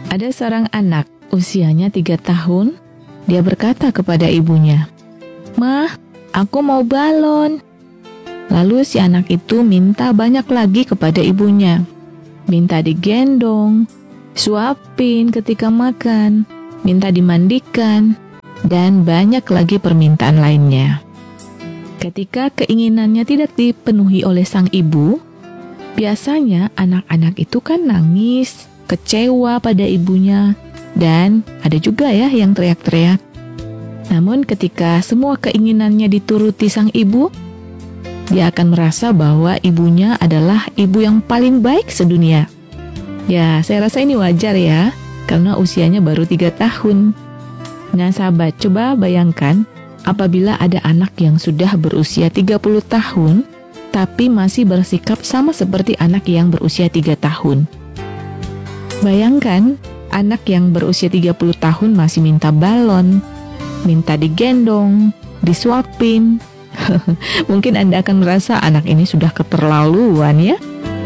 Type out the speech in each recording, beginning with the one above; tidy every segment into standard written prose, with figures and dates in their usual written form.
Ada seorang anak usianya 3 tahun. Dia berkata kepada ibunya, "Mah, aku mau balon." Lalu si anak itu minta banyak lagi kepada ibunya. Minta digendong, suapin ketika makan, minta dimandikan, dan banyak lagi permintaan lainnya. Ketika keinginannya tidak dipenuhi oleh sang ibu, biasanya anak-anak itu kan nangis, kecewa pada ibunya, dan ada juga ya yang teriak-teriak. Namun ketika semua keinginannya dituruti sang ibu, dia akan merasa bahwa ibunya adalah ibu yang paling baik sedunia. Ya, saya rasa ini wajar ya, karena usianya baru 3 tahun. Nah sahabat, coba bayangkan apabila ada anak yang sudah berusia 30 tahun, tapi masih bersikap sama seperti anak yang berusia 3 tahun. Bayangkan, anak yang berusia 30 tahun masih minta balon, minta digendong, disuapin. Mungkin Anda akan merasa anak ini sudah keterlaluan ya.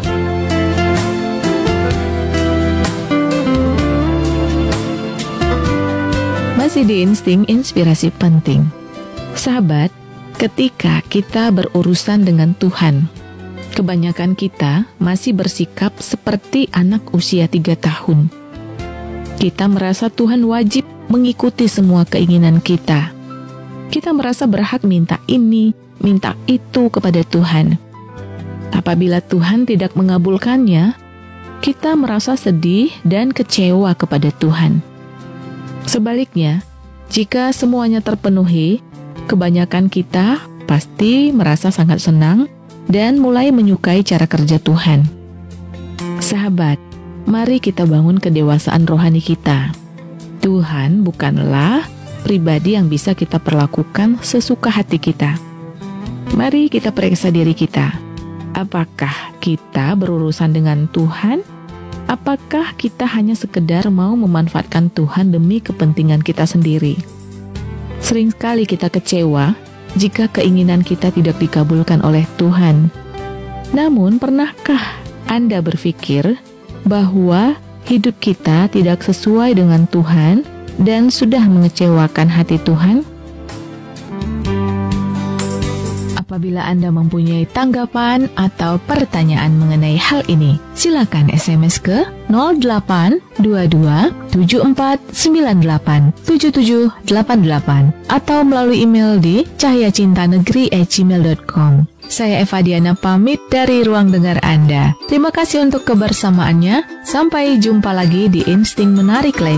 Masih di Insting Inspirasi Penting. Sahabat, ketika kita berurusan dengan Tuhan, kebanyakan kita masih bersikap seperti anak usia 3 tahun. Kita merasa Tuhan wajib mengikuti semua keinginan kita. Kita merasa berhak minta ini, minta itu kepada Tuhan. Apabila Tuhan tidak mengabulkannya, kita merasa sedih dan kecewa kepada Tuhan. Sebaliknya, jika semuanya terpenuhi, kebanyakan kita pasti merasa sangat senang dan mulai menyukai cara kerja Tuhan. Sahabat, mari kita bangun kedewasaan rohani kita. Tuhan bukanlah pribadi yang bisa kita perlakukan sesuka hati kita. Mari kita periksa diri kita. Apakah kita berurusan dengan Tuhan? Apakah kita hanya sekedar mau memanfaatkan Tuhan demi kepentingan kita sendiri? Sering sekali kita kecewa jika keinginan kita tidak dikabulkan oleh Tuhan. Namun, pernahkah Anda berpikir bahwa hidup kita tidak sesuai dengan Tuhan dan sudah mengecewakan hati Tuhan? Apabila Anda mempunyai tanggapan atau pertanyaan mengenai hal ini, silakan SMS ke 0822 7498 7788 atau melalui email di cahyacintanegeri@gmail.com. Saya Eva Diana pamit dari ruang dengar Anda. Terima kasih untuk kebersamaannya. Sampai jumpa lagi di Insting Menarik lain.